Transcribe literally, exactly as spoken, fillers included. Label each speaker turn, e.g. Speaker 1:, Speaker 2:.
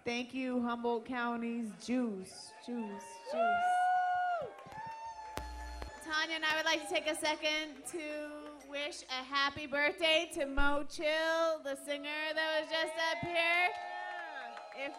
Speaker 1: Thank you, Humboldt County's Juice, Juice, Juice. Tanya and I would like to take a second to wish a happy birthday to Mo Chill, the singer that was just up here.